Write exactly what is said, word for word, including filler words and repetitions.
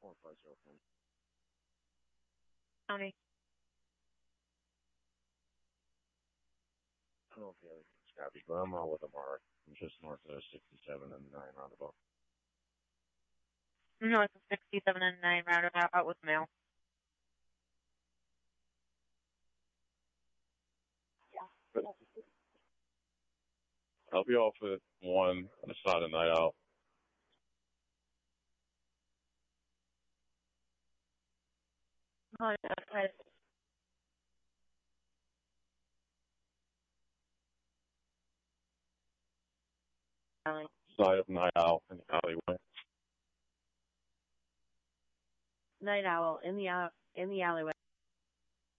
four five zero ten. County. I don't know if the other thing's copy, but I'm out with a mark. I'm just north of sixty-seven and nine roundabout. North of sixty-seven and nine roundabout, out with mail. I'll be off at one. I start a night out. Oh, okay. Side of night out in the alleyway. Night owl in the, in the alleyway.